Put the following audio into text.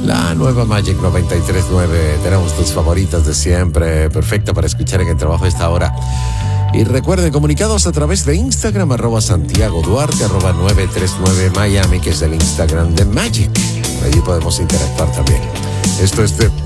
La nueva Magic 93.9. Tenemos tus favoritas de siempre. Perfecta para escuchar en el trabajo a esta hora. Y recuerden, comunicados a través de Instagram, @Santiago Duarte, @939 Miami, que es el Instagram de Magic. Allí podemos interactuar también. Esto es The